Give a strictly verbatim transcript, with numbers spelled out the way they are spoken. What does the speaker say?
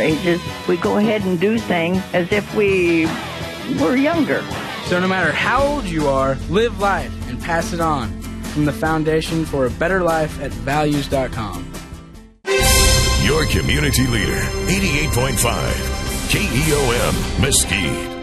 ages, we go ahead and do things as if we were younger. So no matter how old you are, live life and pass it on. From the Foundation for a Better Life at values dot com. Your community leader, eighty-eight point five K E O M Mesquite.